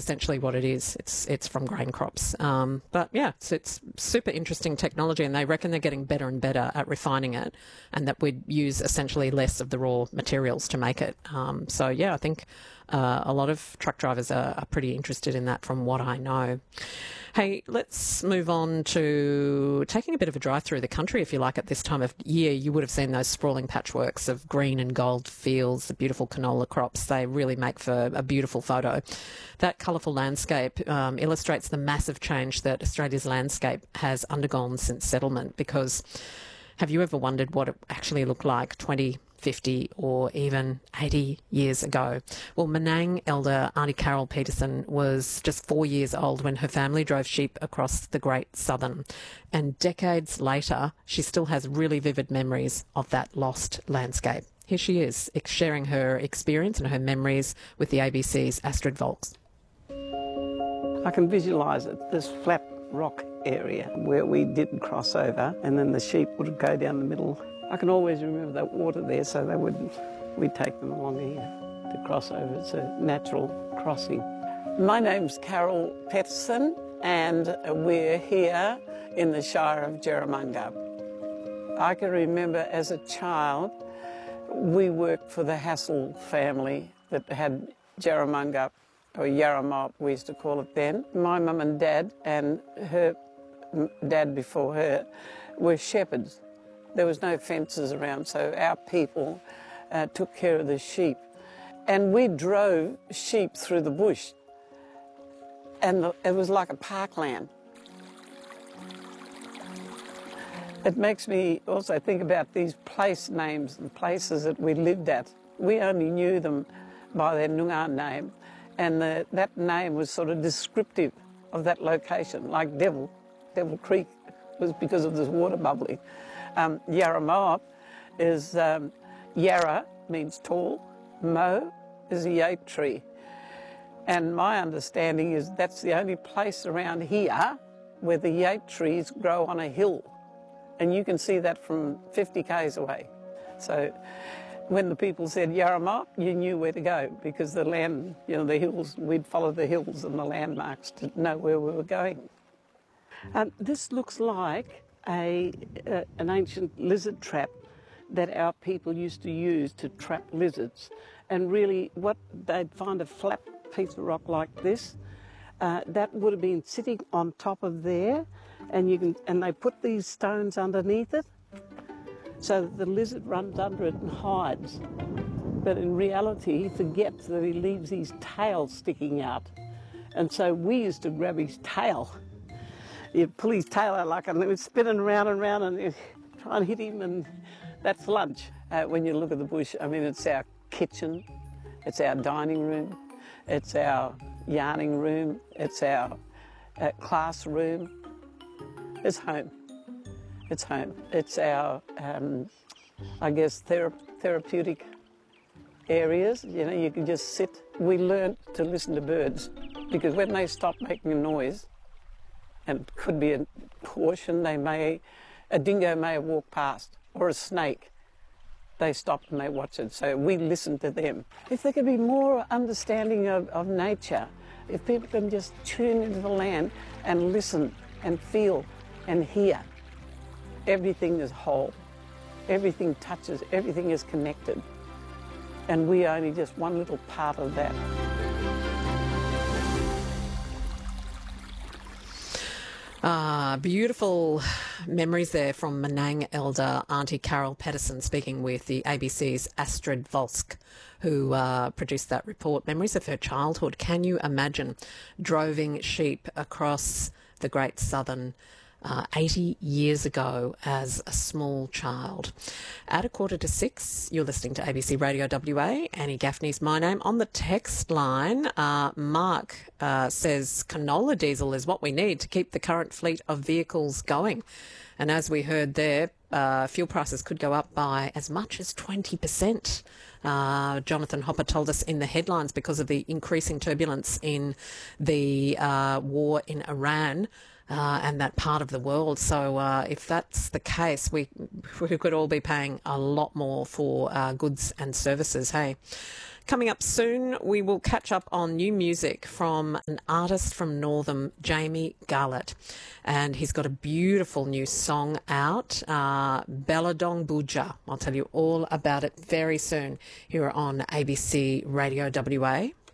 essentially what it is. It's from grain crops. But yeah, it's super interesting technology, and they reckon they're getting better and better at refining it, and that we'd use essentially less of the raw materials to make it. So yeah, I think a lot of truck drivers are pretty interested in that from what I know. Hey, let's move on to taking a bit of a drive through the country, if you like. At this time of year, you would have seen those sprawling patchworks of green and gold fields, the beautiful canola crops. They really make for a beautiful photo. That colourful landscape illustrates the massive change that Australia's landscape has undergone since settlement, because have you ever wondered what it actually looked like 20, 50 or even 80 years ago? Well, Menang elder Auntie Carol Peterson was just 4 years old when her family drove sheep across the Great Southern. And decades later, she still has really vivid memories of that lost landscape. Here she is, sharing her experience and her memories with the ABC's Astrid Volks. I can visualise it, this flat rock area where we did cross over, and then the sheep would go down the middle. I can always remember that water there, so we'd take them along here to cross over. It's a natural crossing. My name's Carol Peterson, and we're here in the Shire of Yarramungup. I can remember as a child, we worked for the Hassel family that had Yarramungup, or Yarramop, we used to call it then. My mum and dad, and her dad before her, were shepherds. There was no fences around, so our people took care of the sheep. And we drove sheep through the bush, and it was like a parkland. It makes me also think about these place names, the places that we lived at. We only knew them by their Noongar name, and that name was sort of descriptive of that location, like Devil Creek was because of this water bubbling. Yarramoop is, Yarra means tall, Mo is a yape tree. And my understanding is that's the only place around here where the yape trees grow on a hill. And you can see that from 50 k's away. So when the people said Yarramoop, you knew where to go, because the land, the hills, we'd follow the hills and the landmarks to know where we were going. This looks like an ancient lizard trap that our people used to use to trap lizards. And really, they'd find a flat piece of rock like this, that would have been sitting on top of there, and they put these stones underneath it so that the lizard runs under it and hides. But in reality, he forgets that he leaves his tail sticking out. And so we used to grab his tail. You'd pull his tail out like, and it was spinning round and round, and you'd try and hit him, and that's lunch. When you look at the bush, I mean, it's our kitchen, it's our dining room, it's our yarning room, it's our classroom. It's home. It's home. It's our, I guess, therapeutic areas. You can just sit. We learnt to listen to birds, because when they stop making a noise, and it could be a caution, a dingo may have walked past, or a snake. They stopped and they watched it, so we listened to them. If there could be more understanding of nature, if people can just tune into the land and listen and feel and hear, everything is whole, everything touches, everything is connected, and we are only just one little part of that. Beautiful memories there from Menang elder Auntie Carol Peterson, speaking with the ABC's Astrid Volsk, who produced that report. Memories of her childhood. Can you imagine droving sheep across the Great Southern 80 years ago as a small child? At 5:45, you're listening to ABC Radio WA. Annie Gaffney's my name. On the text line, Mark says canola diesel is what we need to keep the current fleet of vehicles going. And as we heard there, fuel prices could go up by as much as 20%. Jonathan Hopper told us in the headlines because of the increasing turbulence in the war in Iran. And that part of the world. So if that's the case, we could all be paying a lot more for goods and services, hey. Coming up soon, we will catch up on new music from an artist from Northam, Jamie Garlett. And he's got a beautiful new song out, Belladong Buja. I'll tell you all about it very soon here on ABC Radio WA.